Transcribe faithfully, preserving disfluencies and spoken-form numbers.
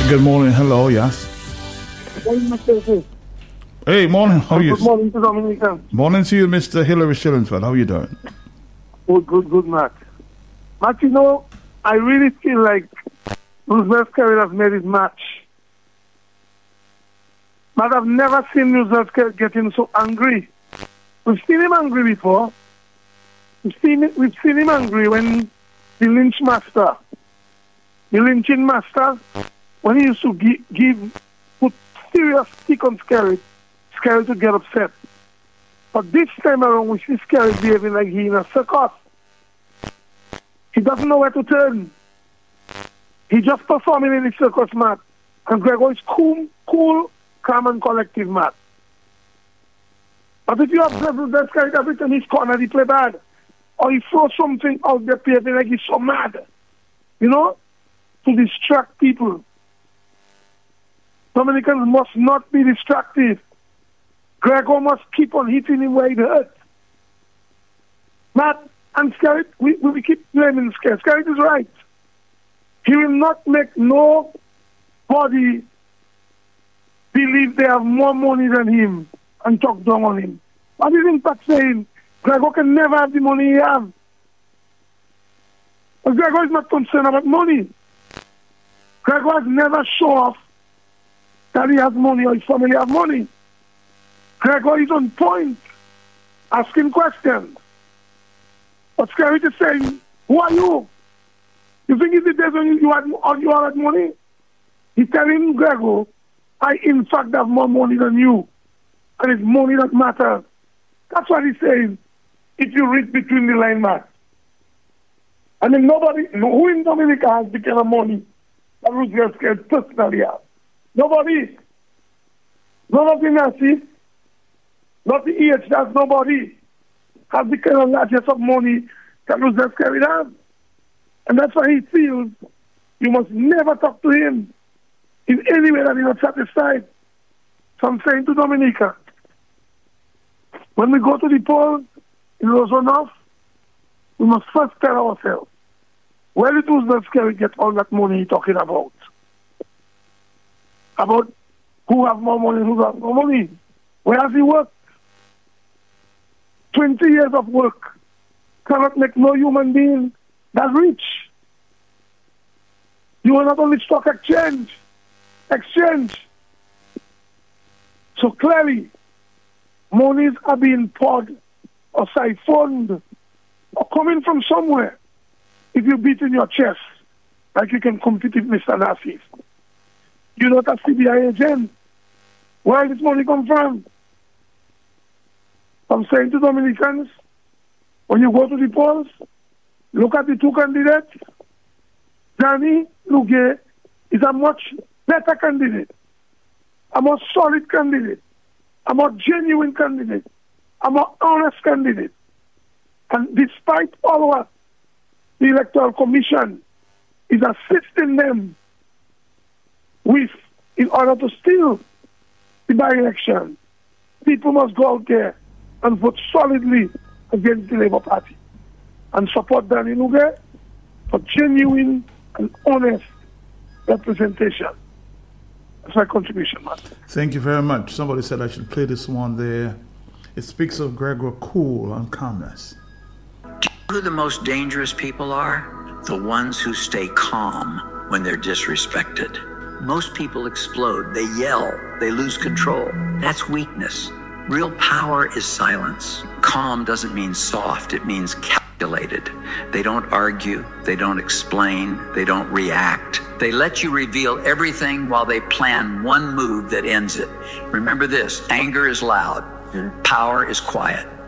Good morning. Hello. Yes. Hey, morning. How are you? Good morning to Dominican. Morning to you, Mister Hillary Shillingsworth. How are you doing? Good, good, good, Matt. Matt, you know, I really feel like Roosevelt Skerrit has made his match. But I've never seen Roosevelt Skerrit getting so angry. We've seen him angry before. We've seen it, we've seen him angry when the lynch master, the lynching master, when he used to give, give put serious stick on Skerrit, Skerrit to get upset. But this time around, we see Skerrit behaving like he in a circus. He doesn't know where to turn. He just performing in the circus, Matt. And Gregor is cool, cool, calm and collective, Matt. But if you observe that Skerrit every time he's cornered, he play bad. Or he throws something out there, behaving like he's so mad. You know? To distract people. Dominicans must not be distracted. Gregor must keep on hitting him where it hurts. Matt and Skerrit, we, we keep blaming Skerrit. Skerrit is right. He will not make nobody believe they have more money than him and talk down on him. What is in fact saying? Gregor can never have the money he has. But Gregor is not concerned about money. Gregor has never shown off that he has money or his family have money. Gregor is on point, asking questions. But Skerrit is saying, who are you? You think it's the days when you, you, had, or you had money? He's telling Gregor, I in fact have more money than you. And it's money that matters. That's what he's saying. If you read between the line, Matt. I mean, nobody, who in Dominica has become of money that Roosevelt Skerrit personally has? Nobody. None of the Nazis, not the E H, that's nobody has the kind of largest of money that Roosevelt Skerrit has. And that's why he feels you must never talk to him in any way that he's not satisfied. So I'm saying to Dominica, when we go to the polls in Rosanov, we must first tell ourselves, where did Roosevelt Skerrit get all that money he's talking about? About who have more money, who have more money. Where has he worked? Twenty years of work cannot make no human being that rich. You are not only stock exchange, exchange. So clearly, monies are being poured or siphoned or coming from somewhere. If you beat in your chest, like you can compete with Mister Nasif. You're not a C B I agent. Where does this money come from? I'm saying to Dominicans, when you go to the polls, look at the two candidates. Danny Lugue is a much better candidate, a more solid candidate, a more genuine candidate, a more honest candidate. And despite all what the Electoral Commission is assisting them with in order to steal the by-election, people must go out there and vote solidly against the Labour Party and support Danny Lugue for genuine and honest representation. That's my contribution, man. Thank you very much. Somebody said I should play this one there. It speaks of Gregor cool and calmness. Do you know who the most dangerous people are? The ones who stay calm when they're disrespected. Most people explode, they yell, they lose control. That's weakness. Real power is silence. Calm doesn't mean soft, it means calculated. They don't argue, they don't explain, they don't react. They let you reveal everything while they plan one move that ends it. Remember this, anger is loud, power is quiet.